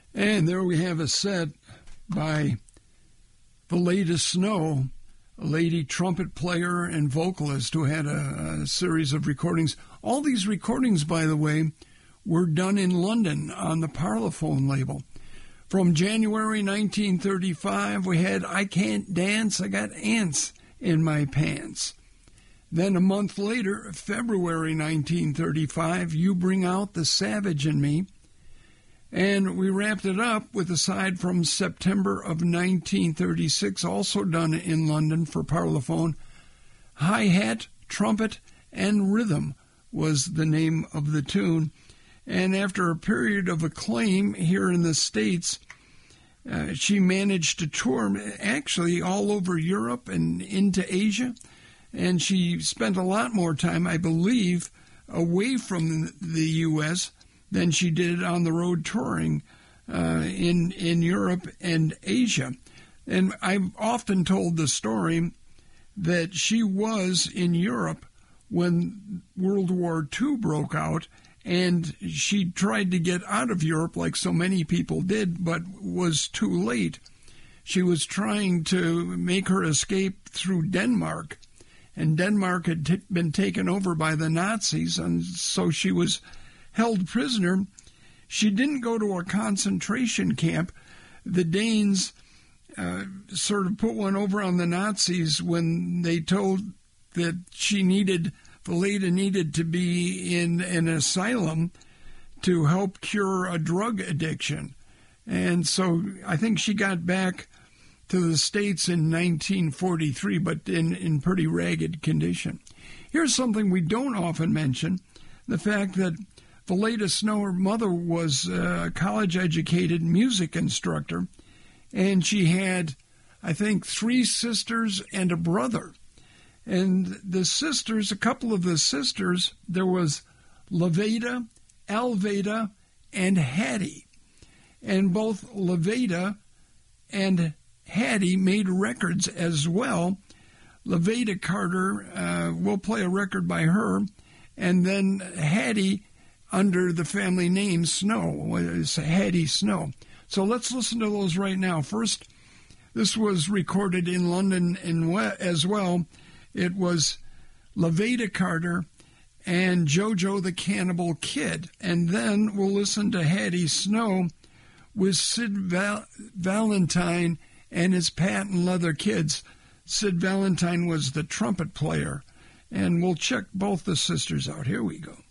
And there we have a set by Valeda Snow, a lady trumpet player and vocalist who had a series of recordings. All these recordings, by the way, were done in London on the Parlophone label. From January 1935, we had I Can't Dance, I Got Ants in My Pants. Then a month later, February 1935, You Bring Out the Savage in Me. And we wrapped it up with a side from September of 1936, also done in London for Parlophone. Hi-Hat, Trumpet, and Rhythm was the name of the tune. And after a period of acclaim here in the States, she managed to tour actually all over Europe and into Asia. And she spent a lot more time, I believe, away from the U.S. than she did on the road touring in Europe and Asia. And I've often told the story that she was in Europe when World War II broke out, and she tried to get out of Europe like so many people did, but was too late. She was trying to make her escape through Denmark, and Denmark had been taken over by the Nazis, and so she was held prisoner. She didn't go to a concentration camp. The Danes sort of put one over on the Nazis when they told that Valeda needed to be in an asylum to help cure a drug addiction. And so I think she got back to the States in 1943, but in pretty ragged condition. Here's something we don't often mention, the fact that Valeda Snow, her mother, was a college-educated music instructor, and she had, I think, 3 sisters and a brother. And the sisters, a couple of the sisters, there was Levada, Alveda, and Hattie. And both Levada and Hattie made records as well. Levada Carter, we'll play a record by her, and then Hattie, under the family name Snow, is Hattie Snow. So let's listen to those right now. First, this was recorded in London as well. It was Levada Carter and JoJo the Cannibal Kid. And then we'll listen to Hattie Snow with Sid Valentine and his Patent Leather Kids. Sid Valentine was the trumpet player. And we'll check both the sisters out. Here we go.